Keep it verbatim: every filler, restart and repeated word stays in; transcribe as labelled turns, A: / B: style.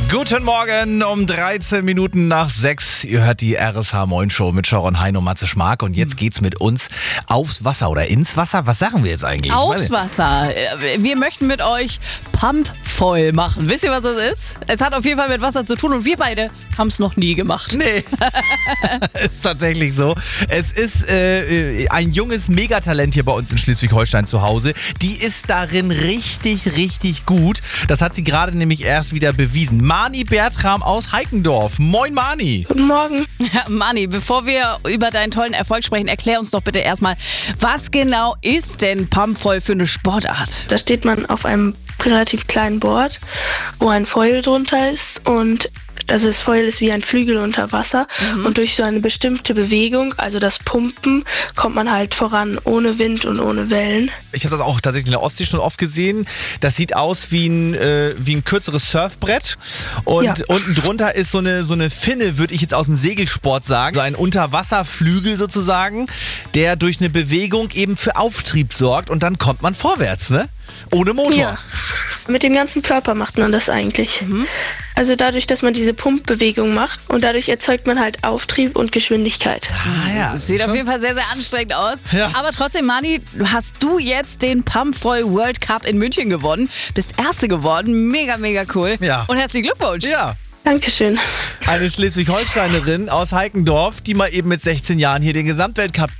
A: Guten Morgen um dreizehn Minuten nach sechs. Ihr hört die R S H Moin Show mit Sharon Hein und Matze Schmark. Und jetzt geht's mit uns aufs Wasser oder ins Wasser. Was sagen wir jetzt eigentlich?
B: Aufs Wasser. Wir möchten mit euch Pumpfoil machen. Wisst ihr, was das ist? Es hat auf jeden Fall mit Wasser zu tun und wir beide haben es noch nie gemacht.
A: Nee, ist tatsächlich so. Es ist äh, ein junges Megatalent hier bei uns in Schleswig-Holstein zu Hause. Die ist darin richtig, richtig gut. Das hat sie gerade nämlich erst wieder bewiesen. Mani Bertram aus Heikendorf. Moin Mani.
C: Guten Morgen.
B: Ja, Mani, bevor wir über deinen tollen Erfolg sprechen, erklär uns doch bitte erstmal, was genau ist denn Pumpfoil für eine Sportart?
C: Da steht man auf einem relativ kleinen Board, wo ein Foil drunter ist und also das Foil ist wie ein Flügel unter Wasser mhm. und durch so eine bestimmte Bewegung, also das Pumpen, kommt man halt voran ohne Wind und ohne Wellen.
A: Ich habe das auch tatsächlich in der Ostsee schon oft gesehen. Das sieht aus wie ein, äh, wie ein kürzeres Surfbrett und
C: Ja.
A: unten drunter ist so eine, so eine Finne, würde ich jetzt aus dem Segelsport sagen. So ein Unterwasserflügel sozusagen, der durch eine Bewegung eben für Auftrieb sorgt und dann kommt man vorwärts, ne? Ohne Motor.
C: Ja, mit dem ganzen Körper macht man das eigentlich.
B: Mhm.
C: Also dadurch, dass man diese Pumpbewegung macht und dadurch erzeugt man halt Auftrieb und Geschwindigkeit.
A: Ah, ja.
B: Das sieht
A: Schon-
B: auf jeden Fall sehr, sehr anstrengend aus.
A: Ja.
B: Aber trotzdem, Mani, hast du jetzt den Pumpfoil World Cup in München gewonnen. Bist Erste geworden. Mega, mega cool.
A: Ja.
B: Und herzlichen Glückwunsch.
A: Ja.
C: Dankeschön.
A: Eine Schleswig-Holsteinerin aus Heikendorf, die mal eben mit sechzehn Jahren hier den Gesamtweltcup